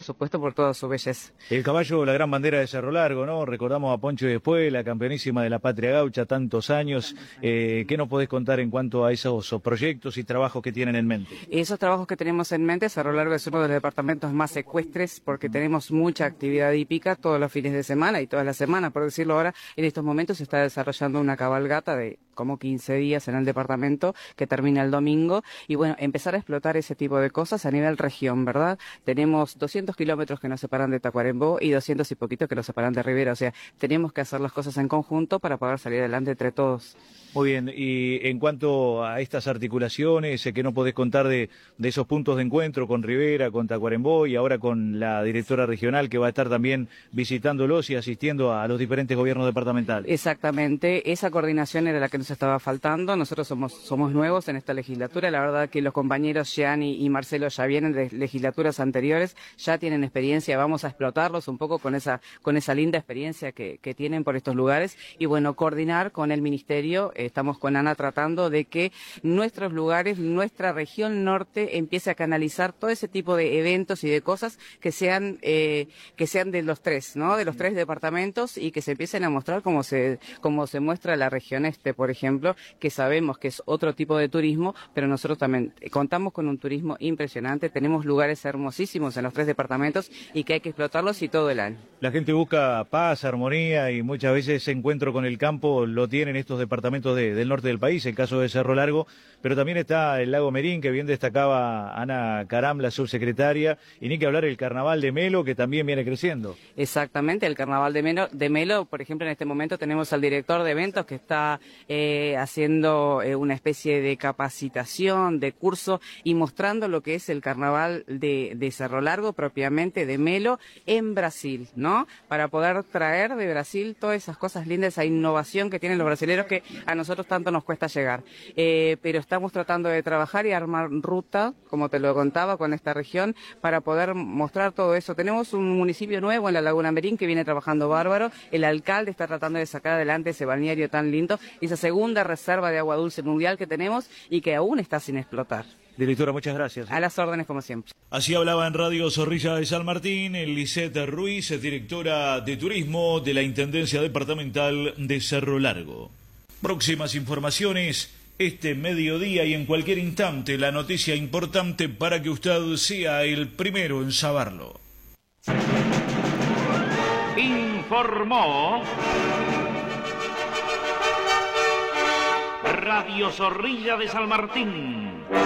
supuesto, por toda su belleza. El caballo, la gran bandera de Cerro Largo, ¿no? Recordamos a Poncho y después, la campeonísima de la Patria Gaucha, tantos años. ¿Qué nos podés contar en cuanto a esos proyectos y trabajos que tienen en mente? Esos trabajos que tenemos en mente, Cerro Largo es uno de los departamentos más ecuestres porque tenemos mucha actividad hípica todos los fines de semana y todas las semanas, por decirlo ahora. En estos momentos se está desarrollando una cabalgata de como 15 días en el departamento que termina el domingo y bueno, empezar a explotar ese tipo de cosas a nivel región, ¿verdad? Tenemos 200 kilómetros que nos separan de Tacuarembó y 200 y poquitos que nos separan de Rivera, o sea, tenemos que hacer las cosas en conjunto para poder salir adelante entre todos. Muy bien, y en cuanto a estas articulaciones, ¿qué nos podés contar de esos puntos de encuentro con Rivera, con Tacuarembó y ahora con la directora regional que va a estar también visitándolos y asistiendo a los diferentes gobiernos departamentales? Exactamente, esa coordinación era la que nos estaba faltando. Nosotros somos nuevos en esta legislatura, la verdad que los compañeros Gianni y Marcelo ya vienen de legislaturas anteriores, ya tienen experiencia, vamos a explotarlos un poco con esa linda experiencia que tienen por estos lugares y bueno, coordinar con el ministerio. Estamos con Ana tratando de que nuestros lugares, nuestra región norte empiece a canalizar todo ese tipo de eventos y de cosas que sean de los tres, ¿no? De los tres departamentos y que se empiecen a mostrar como se muestra la región este, por ejemplo, que sabemos que es otro tipo de turismo, pero nosotros también contamos con un turismo impresionante, tenemos lugares hermosísimos en los tres departamentos y que hay que explotarlos y todo el año. La gente busca paz, armonía y muchas veces ese encuentro con el campo lo tienen estos departamentos del norte del país, el caso de Cerro Largo, pero también está el Lago Merín, que bien destacaba Ana Caram, la subsecretaria, y ni que hablar el Carnaval de Melo, que también viene creciendo. Exactamente, el Carnaval de Melo, por ejemplo, en este momento tenemos al director de eventos que está haciendo una especie de capacitación, de curso, y mostrando lo que es el Carnaval de Cerro Largo, propiamente de Melo, en Brasil, ¿no? Para poder traer de Brasil todas esas cosas lindas, esa innovación que tienen los brasileños que a nosotros tanto nos cuesta llegar. Pero estamos tratando de trabajar y armar ruta, como te lo contaba, con esta región, para poder mostrar todo eso. Tenemos un municipio nuevo en la Laguna Merín que viene trabajando bárbaro, el alcalde está tratando de sacar adelante ese balneario tan lindo, y esa segunda reserva de agua dulce mundial que tenemos y que aún está sin explotar. Directora, muchas gracias. A las órdenes, como siempre. Así hablaba en Radio Zorrilla de San Martín, Lisette Ruiz, directora de Turismo de la Intendencia Departamental de Cerro Largo. Próximas informaciones este mediodía y en cualquier instante, la noticia importante para que usted sea el primero en saberlo. Informó Radio Zorrilla de San Martín.